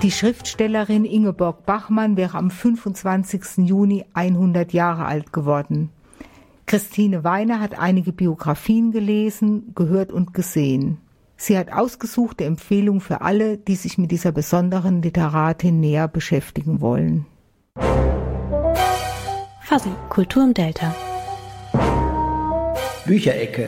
Die Schriftstellerin Ingeborg Bachmann wäre am 25. Juni 100 Jahre alt geworden. Christine Weiner hat einige Biografien gelesen, gehört und gesehen. Sie hat ausgesuchte Empfehlungen für alle, die sich mit dieser besonderen Literatin näher beschäftigen wollen. Fassel, Kultur im Delta. Bücherecke.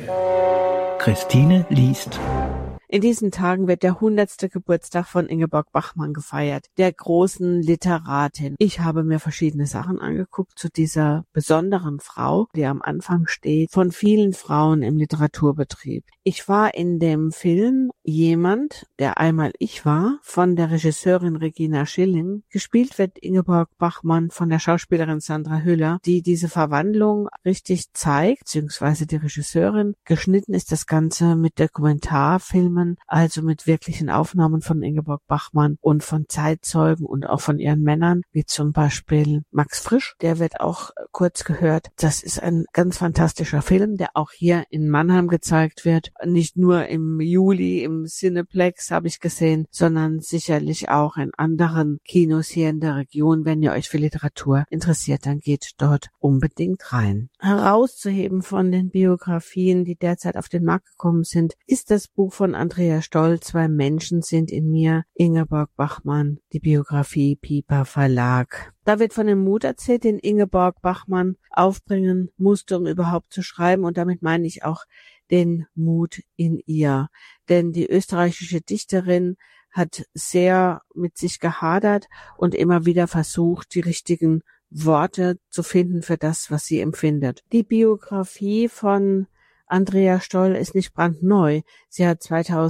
Christine liest. In diesen Tagen wird der 100. Geburtstag von Ingeborg Bachmann gefeiert, der großen Literatin. Ich habe mir verschiedene Sachen angeguckt zu dieser besonderen Frau, die am Anfang steht, von vielen Frauen im Literaturbetrieb. Ich war in dem Film Jemand, der einmal ich war, von der Regisseurin Regina Schilling. Gespielt wird Ingeborg Bachmann von der Schauspielerin Sandra Hüller, die diese Verwandlung richtig zeigt, beziehungsweise die Regisseurin. Geschnitten ist das Ganze mit Dokumentarfilmen, also mit wirklichen Aufnahmen von Ingeborg Bachmann und von Zeitzeugen und auch von ihren Männern, wie zum Beispiel Max Frisch, der wird auch kurz gehört. Das ist ein ganz fantastischer Film, der auch hier in Mannheim gezeigt wird. Nicht nur im Juli im Cineplex habe ich gesehen, sondern sicherlich auch in anderen Kinos hier in der Region. Wenn ihr euch für Literatur interessiert, dann geht dort unbedingt rein. Herauszuheben von den Biografien, die derzeit auf den Markt gekommen sind, ist das Buch von Andrea Stoll, Zwei Menschen sind in mir, Ingeborg Bachmann, die Biografie Piper Verlag. Da wird von dem Mut erzählt, den Ingeborg Bachmann aufbringen musste, um überhaupt zu schreiben. Und damit meine ich auch den Mut in ihr. Denn die österreichische Dichterin hat sehr mit sich gehadert und immer wieder versucht, die richtigen Worte zu finden für das, was sie empfindet. Die Biografie von Andrea Stoll ist nicht brandneu. Sie hat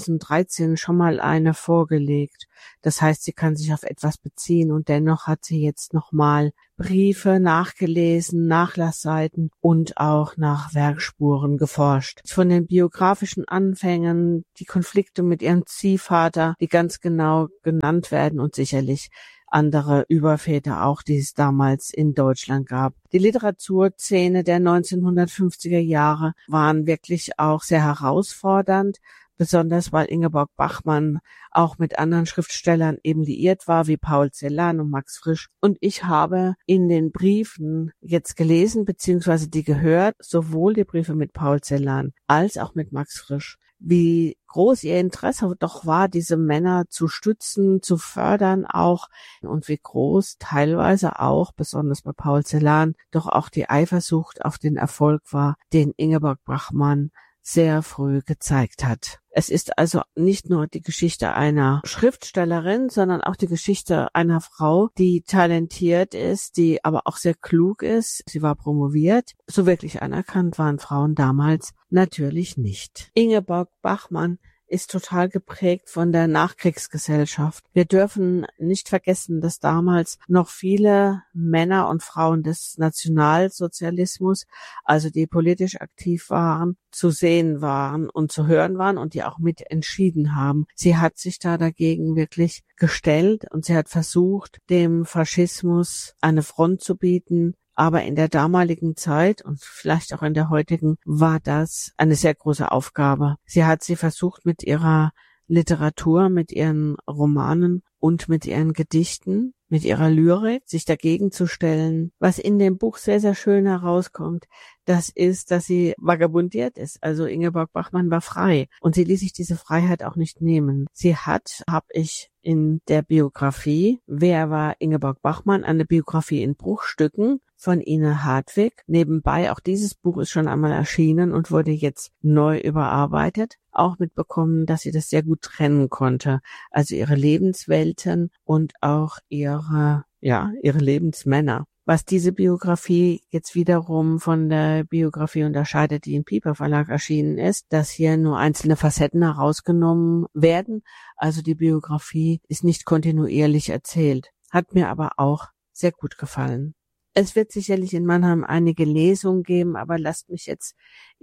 2013 schon mal eine vorgelegt. Das heißt, sie kann sich auf etwas beziehen und dennoch hat sie jetzt nochmal Briefe nachgelesen, Nachlassseiten und auch nach Werkspuren geforscht. Von den biografischen Anfängen, die Konflikte mit ihrem Ziehvater, die ganz genau genannt werden und sicherlich andere Überväter auch, die es damals in Deutschland gab. Die Literaturszene der 1950er Jahre waren wirklich auch sehr herausfordernd, besonders weil Ingeborg Bachmann auch mit anderen Schriftstellern eben liiert war, wie Paul Celan und Max Frisch. Und ich habe in den Briefen jetzt gelesen, beziehungsweise die gehört, sowohl die Briefe mit Paul Celan als auch mit Max Frisch, wie groß ihr Interesse doch war, diese Männer zu stützen, zu fördern auch und wie groß teilweise auch, besonders bei Paul Celan, doch auch die Eifersucht auf den Erfolg war, den Ingeborg Bachmann sehr früh gezeigt hat. Es ist also nicht nur die Geschichte einer Schriftstellerin, sondern auch die Geschichte einer Frau, die talentiert ist, die aber auch sehr klug ist. Sie war promoviert. So wirklich anerkannt waren Frauen damals natürlich nicht. Ingeborg Bachmann ist total geprägt von der Nachkriegsgesellschaft. Wir dürfen nicht vergessen, dass damals noch viele Männer und Frauen des Nationalsozialismus, also die politisch aktiv waren, zu sehen waren und zu hören waren und die auch mit entschieden haben. Sie hat sich da dagegen wirklich gestellt und sie hat versucht, dem Faschismus eine Front zu bieten. Aber in der damaligen Zeit und vielleicht auch in der heutigen war das eine sehr große Aufgabe. Sie hat sie versucht mit ihrer Literatur, mit ihren Romanen und mit ihren Gedichten, mit ihrer Lyrik, sich dagegen zu stellen. Was in dem Buch sehr, sehr schön herauskommt, das ist, dass sie vagabundiert ist. Also Ingeborg Bachmann war frei und sie ließ sich diese Freiheit auch nicht nehmen. Sie hat, habe ich in der Biografie, Wer war Ingeborg Bachmann? Eine Biografie in Bruchstücken von Ine Hartwig. Nebenbei, auch dieses Buch ist schon einmal erschienen und wurde jetzt neu überarbeitet. Auch mitbekommen, dass sie das sehr gut trennen konnte. Also ihre Lebenswelten und auch ihre Lebensmänner. Was diese Biografie jetzt wiederum von der Biografie unterscheidet, die im Piper Verlag erschienen ist, dass hier nur einzelne Facetten herausgenommen werden. Also die Biografie ist nicht kontinuierlich erzählt. Hat mir aber auch sehr gut gefallen. Es wird sicherlich in Mannheim einige Lesungen geben, aber lasst mich jetzt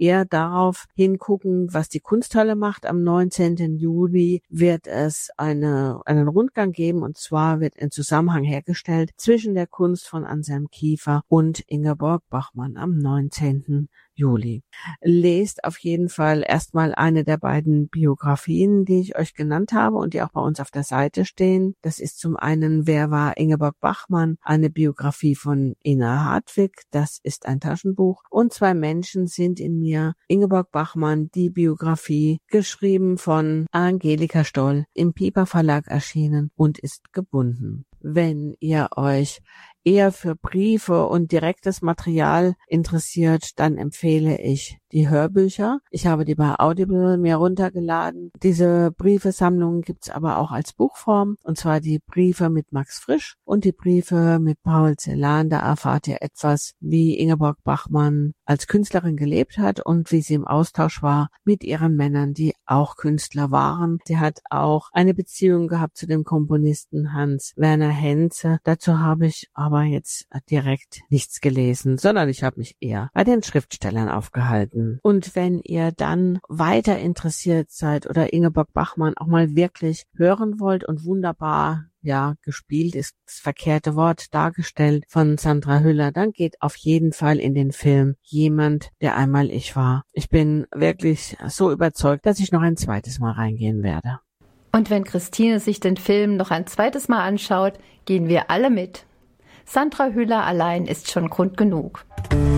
eher darauf hingucken, was die Kunsthalle macht. Am 19. Juli wird es einen Rundgang geben, und zwar wird ein Zusammenhang hergestellt zwischen der Kunst von Anselm Kiefer und Ingeborg Bachmann am 19. Juli. Lest auf jeden Fall erstmal eine der beiden Biografien, die ich euch genannt habe und die auch bei uns auf der Seite stehen. Das ist zum einen Wer war Ingeborg Bachmann? Eine Biografie von Ina Hartwig. Das ist ein Taschenbuch. Und Zwei Menschen sind in mir. Ingeborg Bachmann, die Biografie, geschrieben von Angelika Stoll, im Piper Verlag erschienen und ist gebunden. Wenn ihr euch eher für Briefe und direktes Material interessiert, dann empfehle ich die Hörbücher. Ich habe die bei Audible mir runtergeladen. Diese Briefesammlungen gibt's aber auch als Buchform, und zwar die Briefe mit Max Frisch und die Briefe mit Paul Celan. Da erfahrt ihr etwas, wie Ingeborg Bachmann als Künstlerin gelebt hat und wie sie im Austausch war mit ihren Männern, die auch Künstler waren. Sie hat auch eine Beziehung gehabt zu dem Komponisten Hans Werner Henze. Dazu habe ich aber jetzt direkt nichts gelesen, sondern ich habe mich eher bei den Schriftstellern aufgehalten. Und wenn ihr dann weiter interessiert seid oder Ingeborg Bachmann auch mal wirklich hören wollt und wunderbar, ja, gespielt ist das verkehrte Wort, dargestellt von Sandra Hüller, dann geht auf jeden Fall in den Film Jemand, der einmal ich war. Ich bin wirklich so überzeugt, dass ich noch ein zweites Mal reingehen werde. Und wenn Christine sich den Film noch ein zweites Mal anschaut, gehen wir alle mit. Sandra Hüller allein ist schon Grund genug.